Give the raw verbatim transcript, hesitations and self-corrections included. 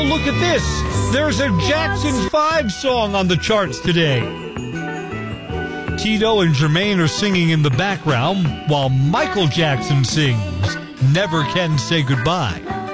look at this. There's a Jackson five song on the charts today. Tito and Jermaine are singing in the background while Michael Jackson sings Never Can Say Goodbye.